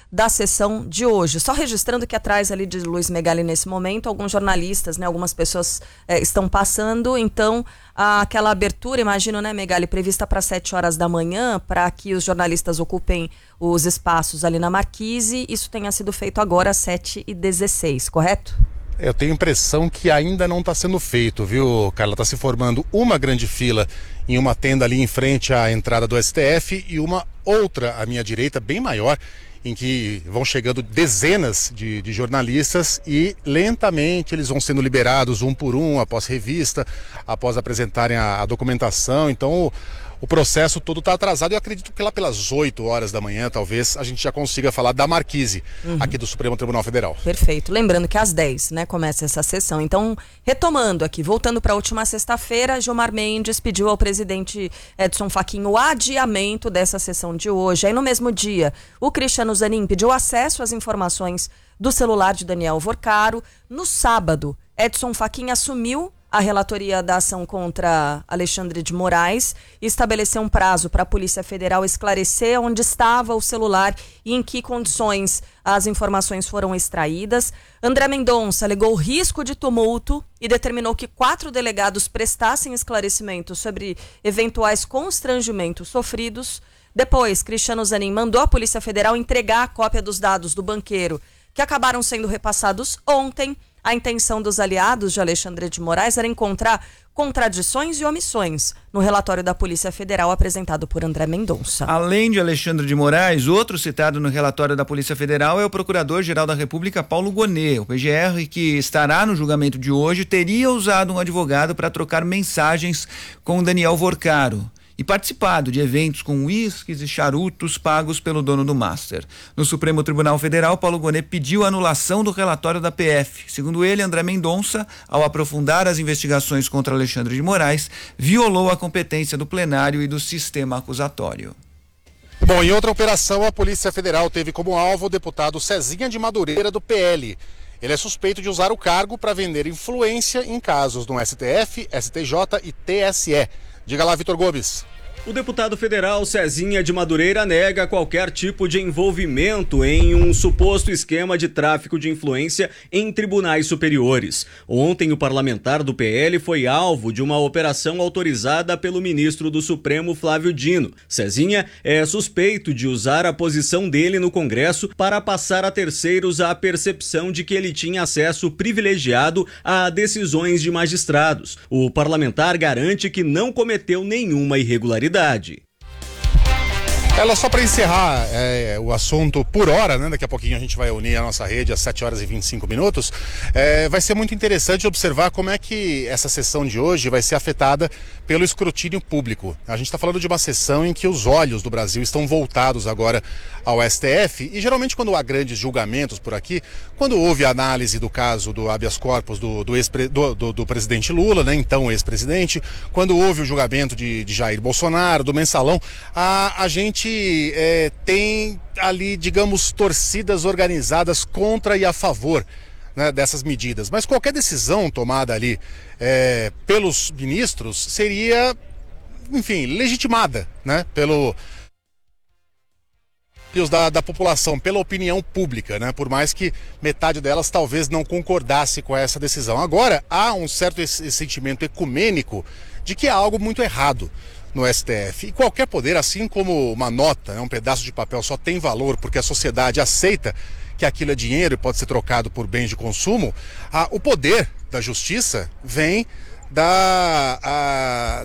da sessão de hoje. Só registrando que atrás ali de Luiz Megali nesse momento, alguns jornalistas, né, algumas pessoas estão passando, então aquela abertura, imagino, né, Megali, prevista para 7 horas da manhã, para que os jornalistas ocupem os espaços ali na Marquise, isso tenha sido feito agora às 7h16, correto? Eu tenho a impressão que ainda não está sendo feito, viu, Carla? Está se formando uma grande fila em uma tenda ali em frente à entrada do STF e uma outra à minha direita, bem maior, em que vão chegando dezenas de jornalistas e lentamente eles vão sendo liberados um por um, após revista, após apresentarem a documentação. Então o processo todo está atrasado. Eu acredito que lá pelas 8 horas da manhã, talvez, a gente já consiga falar da Marquise, aqui do Supremo Tribunal Federal. Perfeito. Lembrando que às 10, né, começa essa sessão. Então, retomando aqui, voltando para a última sexta-feira, Gilmar Mendes pediu ao presidente Edson Fachin o adiamento dessa sessão de hoje. Aí no mesmo dia, o Cristiano Zanin pediu acesso às informações do celular de Daniel Vorcaro. No sábado, Edson Fachin assumiu a relatoria da ação contra Alexandre de Moraes e estabeleceu um prazo para a Polícia Federal esclarecer onde estava o celular e em que condições as informações foram extraídas. André Mendonça alegou risco de tumulto e determinou que 4 delegados prestassem esclarecimentos sobre eventuais constrangimentos sofridos. Depois, Cristiano Zanin mandou a Polícia Federal entregar a cópia dos dados do banqueiro, que acabaram sendo repassados ontem. A intenção dos aliados de Alexandre de Moraes era encontrar contradições e omissões no relatório da Polícia Federal apresentado por André Mendonça. Além de Alexandre de Moraes, outro citado no relatório da Polícia Federal é o Procurador-Geral da República, Paulo Gonet. O PGR, que estará no julgamento de hoje, teria usado um advogado para trocar mensagens com Daniel Vorcaro e participado de eventos com uísques e charutos pagos pelo dono do Master. No Supremo Tribunal Federal, Paulo Gonet pediu a anulação do relatório da PF. Segundo ele, André Mendonça, ao aprofundar as investigações contra Alexandre de Moraes, violou a competência do plenário e do sistema acusatório. Bom, em outra operação, a Polícia Federal teve como alvo o deputado Cezinha de Madureira, do PL. Ele é suspeito de usar o cargo para vender influência em casos no STF, STJ e TSE. Diga lá, Vitor Gomes. O deputado federal Cezinha de Madureira nega qualquer tipo de envolvimento em um suposto esquema de tráfico de influência em tribunais superiores. Ontem, o parlamentar do PL foi alvo de uma operação autorizada pelo ministro do Supremo, Flávio Dino. Cezinha é suspeito de usar a posição dele no Congresso para passar a terceiros a percepção de que ele tinha acesso privilegiado a decisões de magistrados. O parlamentar garante que não cometeu nenhuma irregularidade. Ela, só para encerrar o assunto por hora, né? Daqui a pouquinho a gente vai unir a nossa rede às 7 horas e 25 minutos. Vai ser muito interessante observar como é que essa sessão de hoje vai ser afetada pelo escrutínio público. A gente está falando de uma sessão em que os olhos do Brasil estão voltados agora ao STF e geralmente quando há grandes julgamentos por aqui, quando houve a análise do caso do habeas corpus do presidente Lula, né? Então ex-presidente, quando houve o julgamento de Jair Bolsonaro, do mensalão, a gente tem ali, digamos, torcidas organizadas contra e a favor, né, dessas medidas. Mas qualquer decisão tomada ali pelos ministros seria, enfim, legitimada, né, pelos da população, pela opinião pública, né? Por mais que metade delas talvez não concordasse com essa decisão. Agora, há um certo sentimento ecumênico de que há algo muito errado no STF. E qualquer poder, assim como uma nota, né, um pedaço de papel só tem valor porque a sociedade aceita que aquilo é dinheiro e pode ser trocado por bens de consumo, o poder da justiça vem da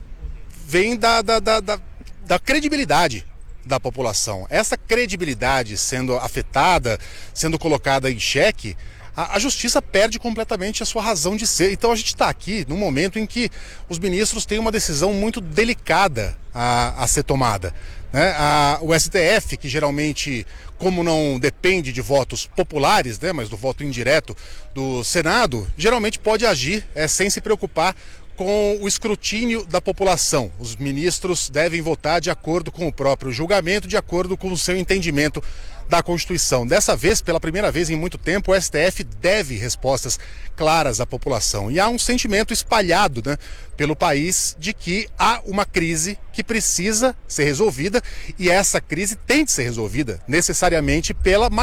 credibilidade da população. Essa credibilidade sendo afetada, sendo colocada em xeque, a justiça perde completamente a sua razão de ser. Então a gente está aqui num momento em que os ministros têm uma decisão muito delicada a ser tomada, né? O STF, que geralmente, como não depende de votos populares, né, mas do voto indireto do Senado, geralmente pode agir sem se preocupar com o escrutínio da população. Os ministros devem votar de acordo com o próprio julgamento, de acordo com o seu entendimento da Constituição. Dessa vez, pela primeira vez em muito tempo, o STF deve respostas claras à população. E há um sentimento espalhado, né, pelo país de que há uma crise que precisa ser resolvida e essa crise tem de ser resolvida necessariamente pela